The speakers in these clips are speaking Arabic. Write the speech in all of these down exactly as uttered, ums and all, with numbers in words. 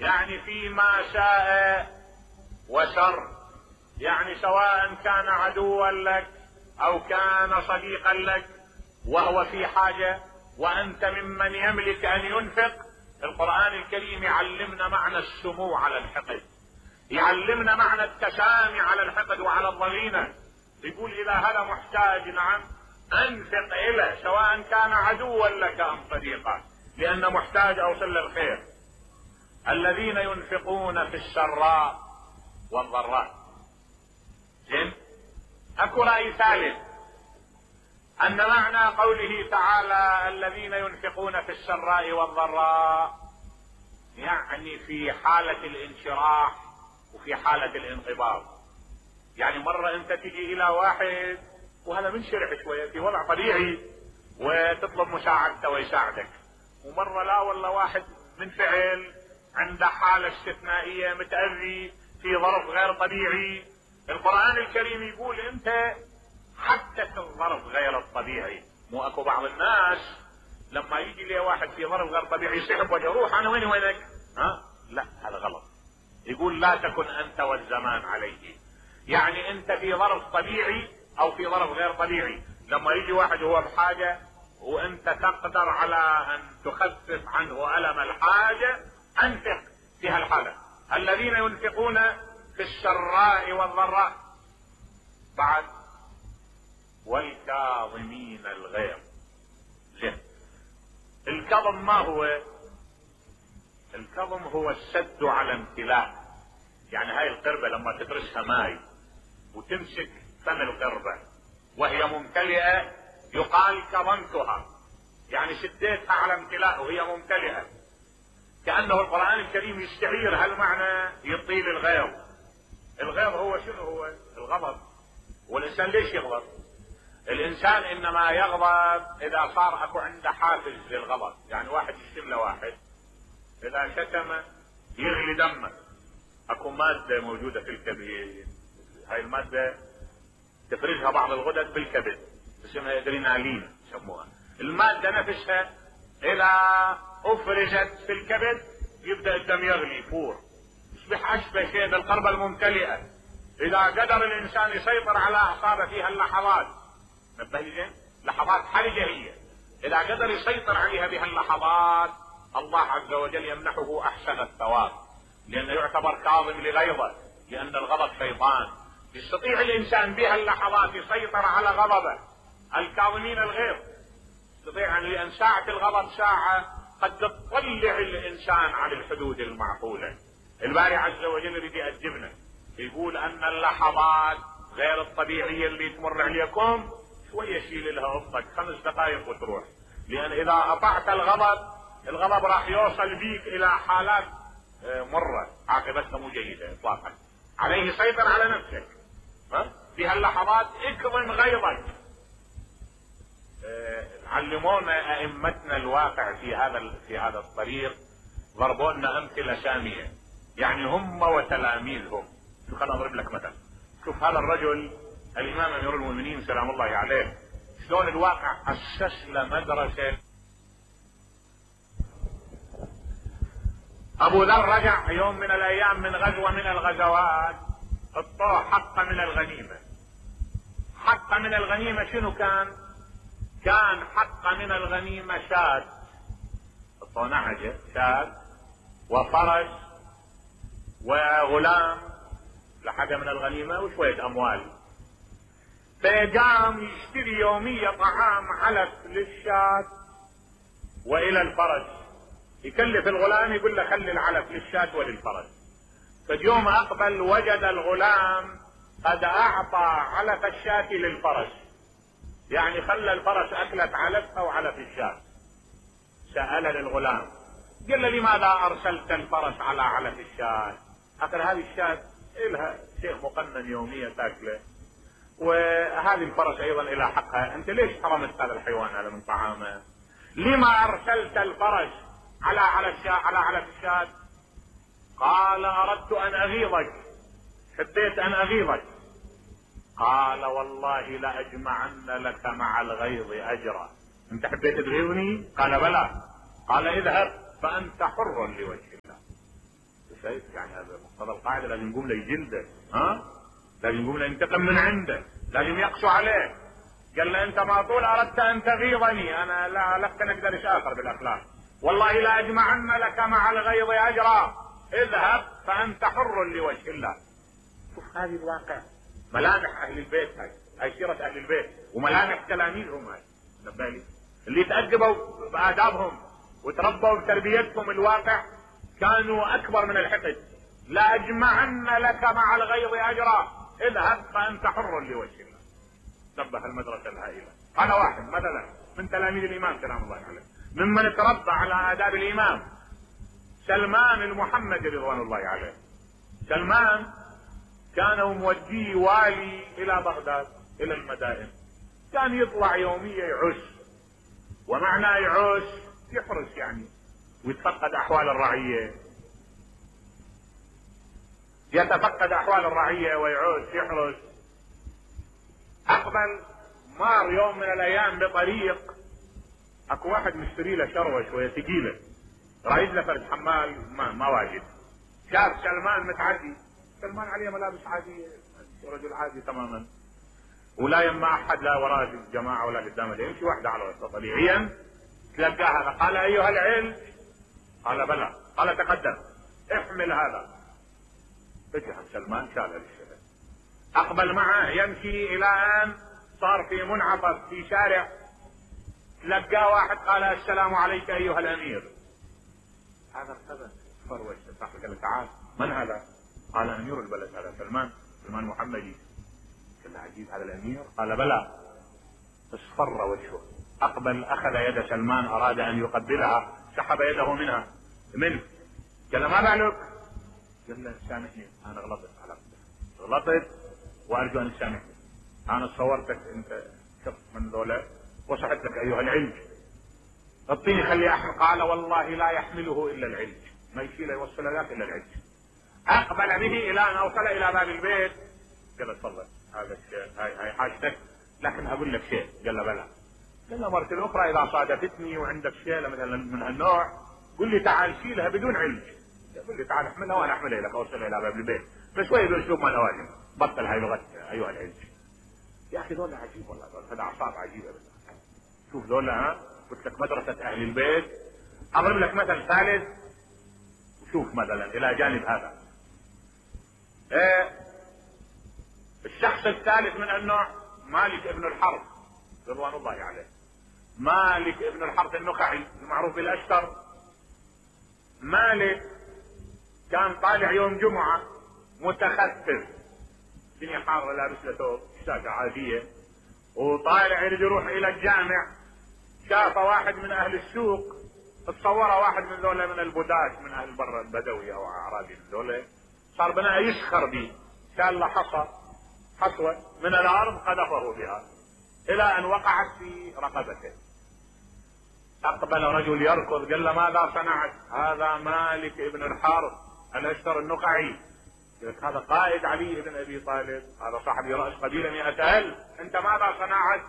يعني فيما شاء وشر، يعني سواء كان عدوا لك او كان صديقا لك وهو في حاجة وانت ممن يملك ان ينفق. القرآن الكريم يعلمنا معنى السمو على الحقد، يعلمنا معنى التسامي على الحقد وعلى الضغينة. يقول اذا هذا محتاج نعم انفق اليه سواء كان عدوا لك ام صديقا، لان محتاج اوصل للخير. الذين ينفقون في السراء والضراء. زين. اكو رأي ثالث ان معنى قوله تعالى الذين ينفقون في السراء والضراء يعني في حالة الانشراح وفي حالة الانقباض. يعني مرة انت تجي الى واحد وهذا منشرح شوية في وضع طبيعي وتطلب مساعدته ويساعدك، ومرة لا والله واحد منفعل عنده حالة استثنائية متأذي في ظرف غير طبيعي. القرآن الكريم يقول انت حتى في الظرف غير الطبيعي. مو اكو بعض الناس لما يجي لي واحد في ظرف غير طبيعي يسحب وجهه روح انا وين وينك؟ ها لا هذا غلط. يقول لا تكن انت والزمان عليه. يعني انت في ظرف طبيعي او في ظرف غير طبيعي، لما يجي واحد هو بحاجة وانت تقدر على ان تخفف عنه الم الحاجة انفق في هالحالة. الذين ينفقون في السراء والضراء. بعد والكاظمين الغيظ. زين. الكظم ما هو؟ الكظم هو السد على امتلاء. يعني هاي القربة لما تدرسها ماي وتمسك فم القربة وهي ممتلئة يقال كظمتها، يعني سديتها على امتلاء وهي ممتلئة. كأنه القرآن الكريم يستعير هالمعنى يطيل الغيظ. الغيظ هو شنو هو؟ الغضب. والإنسان ليش يغضب؟ الإنسان إنما يغضب إذا صار أكو عنده حافز للغضب. يعني واحد يشتم له واحد، إذا شتم يغلي دمه. أكو مادة موجودة في الكبد، هاي المادة تفرزها بعض الغدد بالكبد اسمها ادرينالين يسموها. المادة نفسها إذا أفرزت في الكبد يبدأ الدم يغلي يفور، يصبح أشبه شيء بالقربة الممتلئة. إذا قدر الإنسان يسيطر على أعصابه فيها اللحظات، نبه زين، لحظات حرجة هي، إذا قدر يسيطر عليها بها اللحظات الله عز وجل يمنحه أحسن الثواب، لأنه يعتبر كاظم لغيظه، لأن الغضب شيطان. يستطيع الإنسان بها اللحظات يسيطر على غضبه. الكاظمين الغيظ يستطيع، لأن ساعة الغضب ساعة قد تطلع الإنسان عن الحدود المعقولة. الباري عز وجل يريد يأدبنا، يقول أن اللحظات غير الطبيعية اللي تمر عليكم شوية شيل لها أفضل خمس دقائق وتروح، لأن إذا أطعت الغضب الغضب راح يوصل بيك إلى حالات مرة عاقبتها مو جيدة إطلاقا. عليه سيطر على نفسك في هاللحظات، اكظم غيظك. علمونا ائمتنا الواقع في هذا في هذا الطريق، ضربوا لنا امثله ساميه، يعني هم وتلاميذهم. خليني اضرب لك مثل. شوف هذا الرجل الامام امير المؤمنين سلام الله عليه شلون الواقع اسس له مدرسه. ابو ذر رجع يوم من الايام من غزوه من الغزوات، اعطوه حق من الغنيمه. حق من الغنيمه شنو كان؟ كان حق من الغنيمة شاة، اعطوه نعجة شاة وفرس وغلام لحاجة من الغنيمة وشوية اموال. فقام يشتري يومية طعام علف للشاة والى الفرس، يكلف الغلام يقول له خلي العلف للشاة وللفرس. فاليوم اقبل وجد الغلام قد اعطى علف الشاة للفرس، يعني خلى الفرس اكلت علف او علف الشاة. سأل للغلام قال له لماذا ارسلت الفرس على علف الشاة؟ اخر هذه الشاة الها شيخ مقنن يوميا تاكله، وهذه الفرس ايضا الى حقها، انت ليش حرمت هذا الحيوان هذا من طعامه؟ لما ارسلت الفرس على على الشاة على علف الشاة؟ قال اردت ان اغيظك، حبيت ان اغيظك. قال والله لاجمعن لك مع الغيظ اجرا. انت حبيت تغيظني؟ قال بلى. قال اذهب فانت حر لوجه الله. شايف يعني هذا مقتضى القاعده، لازم يقوم له يجلده، ها لازم يقوم له ينتقم من عنده، لازم يقسو عليه. قال له انت ما طول اردت ان تغيظني، انا لا لست نقدرش اخر بالاخلاق، والله لا اجمعن لك مع الغيظ اجرا، اذهب فانت حر لوجه الله. شوف هذه الواقع، ملامح اهل البيت، هاي هاي سيرة اهل البيت وملامح تلاميذهم، هاي بالي اللي تأدبوا بآدابهم وتربوا بتربيتهم الواقع كانوا اكبر من الحقد. لا اجمعن لك مع الغيظ اجرا، اذهب فانت حر لوجه الله. نبه المدرسة الهائلة. انا واحد مثلا من تلاميذ الامام سلام الله عليه، ممن تربى على آداب الامام سلمان المحمدي رضوان الله عليه. سلمان كانوا موديه والي الى بغداد الى المدائن، كان يطلع يوميا يعش، ومعنى يعش يحرس يعني، ويتفقد احوال الرعية، يتفقد احوال الرعية ويعوش يحرس. اقبل مار يوم من الايام بطريق، اكو واحد مشتري له شروة شوية ثقيلة، رايد له فرد حمال ما, ما واجد، شاف سلمان متعدي، سلمان عليه ملابس عادية، رجل عادي تماما، ولا يما احد لا وراه الجماعة ولا قدامه، يمشي واحدة على وسط طبيعيا تلقى هذا، قال ايها العلم، قال بلى، قال تقدم احمل هذا. اتهم سلمان شال الشيء، اقبل معه يمشي الى ان صار في منعطف في شارع، تلقى واحد قال السلام عليك ايها الامير. هذا ارتبك فروش، صاحبك قال تعال من هذا؟ قال امير البلد هذا سلمان، سلمان محمدي. قال عجيب هذا الامير، قال بلى. اصفر وجهه، اقبل اخذ يد سلمان اراد ان يقبلها، سحب يده منها منه، قال ما بالك؟ قال له سامحني انا غلطت على غلطت وارجو ان تسامحني، انا صورتك انت شخص من ذولا وصحت لك ايها العلج، اعطيني خلي احمل. قال والله لا يحمله الا العلج، ما يشيله يوصل ذاك الا العلج. اقبل به الى ان اوصل الى باب البيت، قال تفضل هذا الشيء، هاي هاي حاجتك، لكن اقول لك شيء. قال له بلى. قال له مرة الاخرى اذا صادفتني وعندك شيء مثلا من هالنوع قل لي تعال شيلها بدون علج، قل لي تعال احملها وانا احملها لك اوصل الى باب البيت، فشوي باسلوب ما لوازم، بطل هاي لغه ايها العلج. يا اخي ذولا عجيب والله، هذا اعصاب عجيبه بالله. شوف ذولا، ها قلت لك مدرسه اهل البيت. اضرب لك مثل ثالث، وشوف مثلا الى جانب هذا إيه الشخص الثالث من النوع مالك ابن الحرب رضوان الله عليه. مالك ابن الحرب النخعي المعروف بالاشتر. مالك كان طالع يوم جمعة متخفف، الدنيا حارة لابس له ثوب شاكة عادية، وطالع يريد يروح الى الجامع، شاف واحد من اهل السوق، اتصوره واحد من ذولا من البداش من اهل برا البدوي او اعرابي من ذولا، صار بنا يسخر به، شال له حصى حصوة من الارض قذفه بها الى ان وقعت في رقبته. اقبل رجل يركض، قال له ماذا صنعت؟ هذا مالك ابن الحارث الاشتر النخعي. قلت هذا قائد علي بن ابي طالب، هذا صاحب رأس قبيلة مئة الف، انت ماذا صنعت؟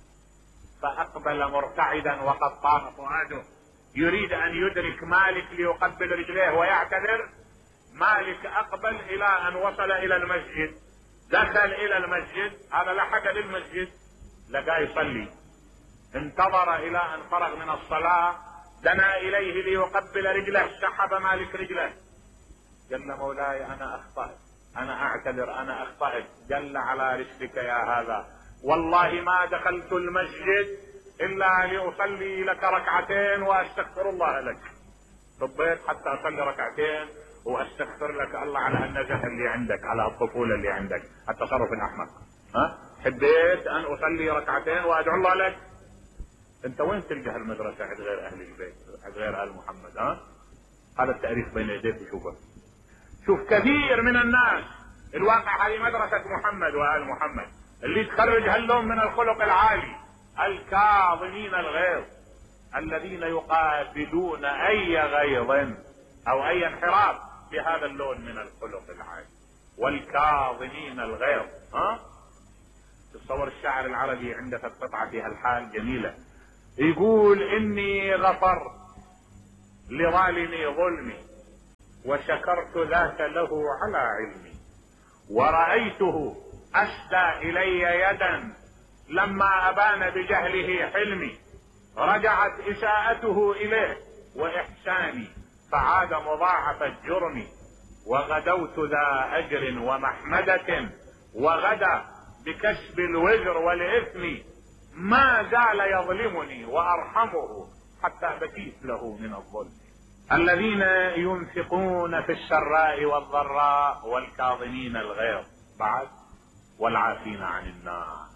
فاقبل مرتعدا وقد طاف فؤاده، يريد ان يدرك مالك ليقبل رجليه ويعتذر. مالك اقبل الى ان وصل الى المسجد، دخل الى المسجد، هذا لحق للمسجد لقاه يصلي، انتظر الى ان فرغ من الصلاة، دنا اليه ليقبل رجله، سحب مالك رجله، قال له مولاي انا اخطأت، انا اعتذر، انا اخطأت. قال على رسلك يا هذا، والله ما دخلت المسجد الا لاصلي لك ركعتين واستغفر الله لك، طبيت حتى اصلي ركعتين واستغفر لك الله على النزه اللي عندك، على الطفولة اللي عندك، التصرف الاحمق، ها حبيت ان اصلي ركعتين وادعو الله لك. انت وين تلقى هالمدرسة عند غير اهل البيت، عند غير ال محمد؟ ها هذا التاريخ بين يديك وشوفه. شوف كثير من الناس الواقع هذه مدرسة محمد وآل محمد اللي تخرج هاللون من الخلق العالي، الكاظمين الغيظ، الذين يقابلون اي غيظ او اي انحراف بهذا اللون من الخلق العالي، والكاظمين الغيظ. ها تصور الشاعر العربي عند القطعة في هالحال جميلة، يقول اني غفرت لظالمي ظلمي وشكرت ذاك له على علمي، ورأيته أسدى إلي يدا لما أبان بجهله حلمي، رجعت إساءته إليه وإحساني فعاد مضاعف الجرم، وغدوت ذا أجر ومحمدة وغدا بكسب الوزر والإثم، ما زال يظلمني وأرحمه حتى بكيت له من الظلم. الذين ينفقون في السراء والضراء والكاظمين الغيظ بعد والعافين عن الناس.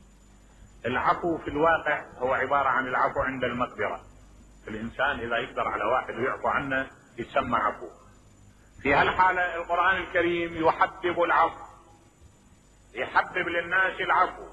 العفو في الواقع هو عبارة عن العفو عند المقدرة. الإنسان إذا يقدر على واحد ويعفو عنه يسمى عفو. في هالحالة القرآن الكريم يحبب العفو، يحبب للناس العفو.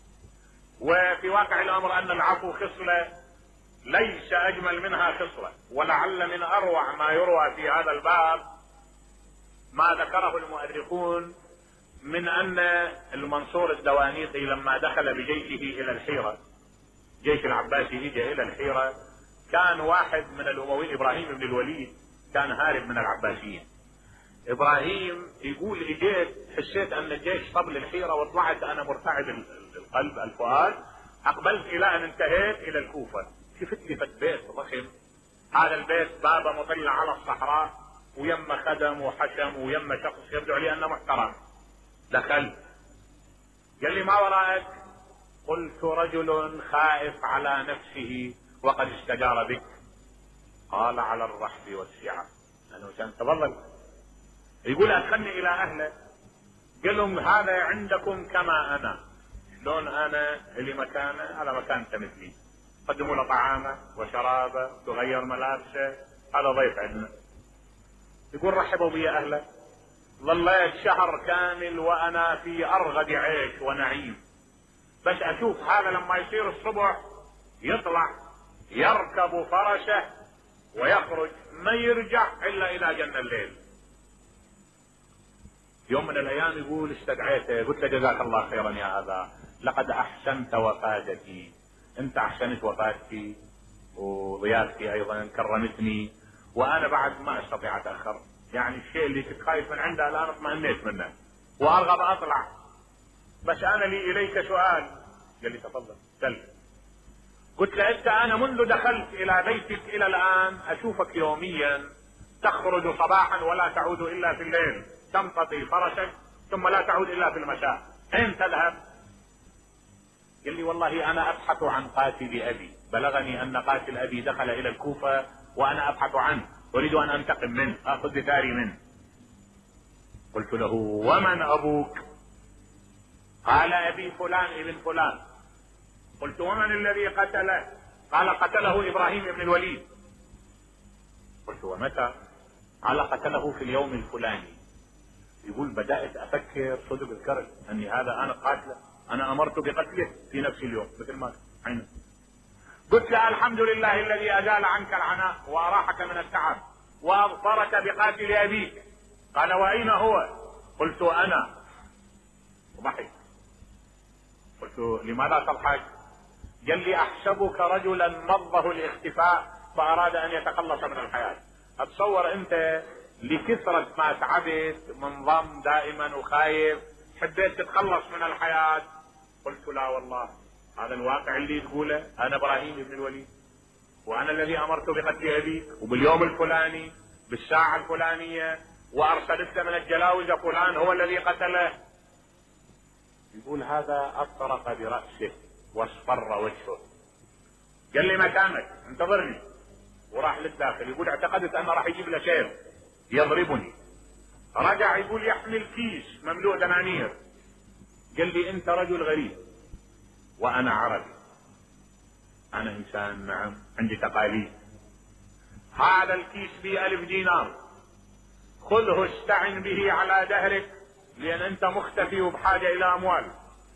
وفي واقع الأمر أن العفو خصلة ليس أجمل منها خصلة، ولعل من أروع ما يروى في هذا الباب ما ذكره المؤرخون من أن المنصور الدوانيقي لما دخل بجيشه إلى الحيرة، جيش العباسي يجي إلى الحيرة، كان واحد من الأمويين إبراهيم بن الوليد كان هارب من العباسيين. إبراهيم يقول اجيت حسيت أن الجيش طب للحيرة وطلعت أنا مرتعب القلب الفؤاد، أقبلت إلى أن انتهيت إلى الكوفة، شفت لي فت بيت ضخم، هذا البيت بابه مطلع على الصحراء ويم خدم وحشم ويم شخص يبدو لي أنه محترم. دخلت قال لي ما وراءك؟ قلت رجل خائف على نفسه وقد استجار بك. قال على الرحب والسعة. أنا كان تفضل. يقول أدخلني إلى أهله، قال لهم هذا عندكم كما أنا، شلون أنا اللي مكانه على مكان مثلي، قدموا له طعامه وشرابه تغير ملابسه، هذا ضيف عندنا. يقول رحبوا بي أهله، ظليت شهر كامل وأنا في أرغد عيش ونعيم، بس أشوف هذا لما يصير الصبح يطلع يركب فرشه ويخرج ما يرجع إلا إذا جن الليل. يوم من الأيام يقول استدعيته قلت له جزاك الله خيرا يا أبا، لقد أحسنت وفاتتي، أنت أحسنت وفاتتي وضيافتي أيضا كرمتني، وأنا بعد ما أستطيع أتأخر، يعني الشيء اللي كنت خايف من عنده الآن اطمئنيت منه وأرغب أطلع، بس أنا لي إليك سؤال. قال لي تفضل سل. قلت له أنت أنا منذ دخلت إلى بيتك إلى الآن أشوفك يوميا تخرج صباحا ولا تعود إلا في الليل، تمتطي فرسك ثم لا تعود إلا في المساء، أين تذهب؟ قال لي والله أنا أبحث عن قاتل أبي، بلغني أن قاتل أبي دخل إلى الكوفة وأنا أبحث عنه، أريد أن أنتقم منه، أخذ بثاري منه. قلت له ومن أبوك؟ قال أبي فلان ابن فلان. قلت ومن الذي قتله؟ قال قتله إبراهيم بن الوليد. قلت ومتى؟ قال قتله في اليوم الفلاني. يقول بدأت أفكر صدق الكرب أني هذا أنا قاتله، أنا أمرت بقتله في نفس اليوم مثل ما عينه. قلت له الحمد لله الذي أزال عنك العناء وأراحك من التعب وأظفرك بقاتل أبيك. قال وأين هو؟ قلت أنا. وضحك. قلت لماذا تضحك؟ قال لي أحسبك رجلا مضه الاختفاء فأراد أن يتخلص من الحياة. أتصور أنت لكثرة ما تعبت منضم دائما وخايف حبيت تتخلص من الحياة. قلت لا والله هذا الواقع اللي تقوله، أنا إبراهيم بن الوليد وأنا الذي أمرت بقتل أبيك وباليوم الفلاني بالساعة الفلانية وأرسلت من الجلاوزة فلان هو الذي قتله. يقول هذا أطرق برأسه واصفر وجهه. قال لي مكانك انتظرني، وراح للداخل. يقول اعتقدت أنه راح يجيب له سيف يضربني. رجع يقول يحمل كيس مملوء دنانير. قال لي انت رجل غريب وانا عربي، انا انسان نعم عندي تقاليد، هذا الكيس بي الف دينار، خذه استعن به على دهرك لان انت مختفي وبحاجة الى اموال،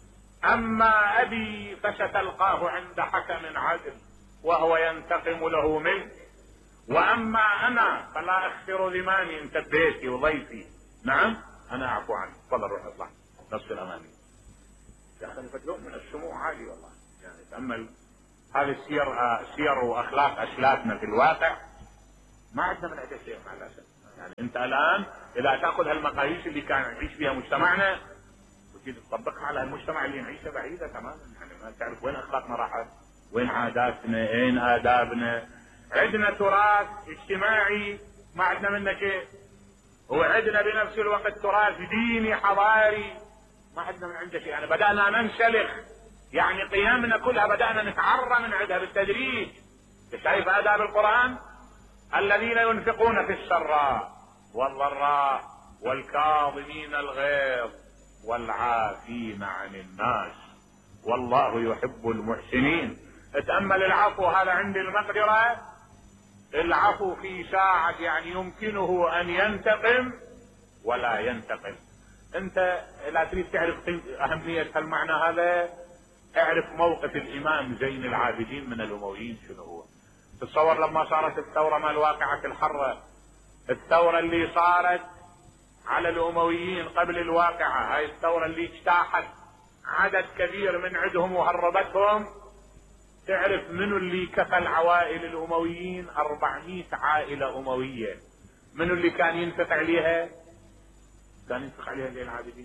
اما ابي فستلقاه عند حكم عدل وهو ينتقم له منك، واما انا فلا اخسر ذماني، انت بيتي وضيفي، نعم انا اعفو عنك، تفضل روح اطلع نصف الامامي. يا اخي فتلوء من السموع عالي والله، يعني تأمل هذه السير سير واخلاق اسلافنا في الواقع ما عندنا من هذا الشيء مع الاسف. يعني انت الان اذا تاخذ هالمقاييس اللي كان يعيش فيها مجتمعنا وتجي تطبقها على المجتمع اللي نعيشه بعيده تماما، يعني ما تعرف وين اخلاقنا راحت، وين عاداتنا، وين آدابنا. عندنا تراث اجتماعي ما عندنا منه شيء، وعندنا بنفس الوقت تراث ديني حضاري ما عندنا من عنده شيء. يعني بدأنا ننسلخ، يعني قيمنا كلها بدأنا نتعرى من عندها بالتدريج. شايف آداب القرآن؟ الذين ينفقون في السراء والضراء والكاظمين الغيظ والعافين عن الناس والله يحب المحسنين. اتأمل العفو هذا عند المقدرة، العفو في ساعة يعني يمكنه ان ينتقم ولا ينتقم. انت لا تريد تعرف اهمية هالمعنى هذا، اعرف موقف الامام زين العابدين من الامويين شنو هو. تتصور لما صارت الثورة مال واقعة الحرة، الثورة اللي صارت على الامويين قبل الواقعة، هاي الثورة اللي اجتاحت عدد كبير من عندهم وهربتهم، تعرف منو اللي كفل عوائل الامويين؟ أربعمائة عائلة اموية. منو اللي كان ينفق عليها؟ كان ينفق عليها زين العابدين.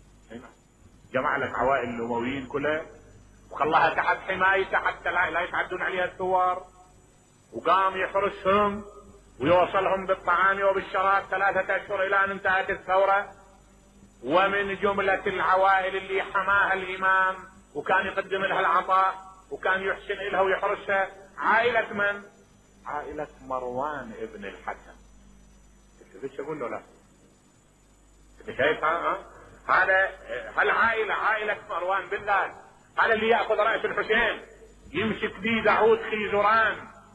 جمع لك عوائل الامويين كلها وخلاها تحت حمايته حتى لا يتعدون عليها الثوار، وقام يحرسهم ويوصلهم بالطعام وبالشراب ثلاثة اشهر الى ان انتهت الثورة. ومن جملة العوائل اللي حماها الامام وكان يقدم لها العطاء وكان يحسن لها ويحرسها عائلة من؟ عائلة مروان ابن الحكم. ايش اقول له؟ لا شايف ها هذا هالعائلة عائلة مروان بالله، هذا اللي يأخذ رأس الحسين يمسك بيه داود خيزران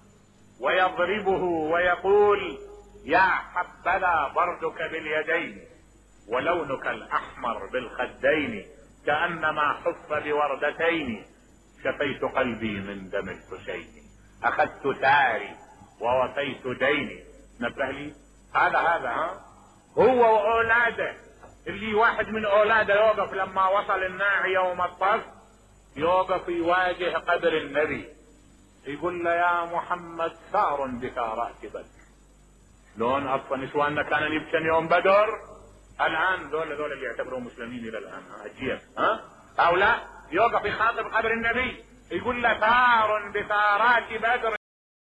ويضربه ويقول يا حبذا بردك باليدين ولونك الأحمر بالخدين كأنما حف بوردتين شفيت قلبي من دم الحسين أخذت ثاري ووفيت ديني. نبه لي هذا هذا ها هو وأولاده، اللي واحد من أولاده يوقف لما وصل الناعي يوم الطف يوقف يواجه قبر النبي يقول له يا محمد ثار بثارات بدر. لون اصلا نسواننا كانوا يبكن يوم بدر، الان ذول ذول اللي يعتبروا مسلمين الى الان اجيال ها او لا، يوقف يخاطب قبر النبي يقول له ثار بثارات بدر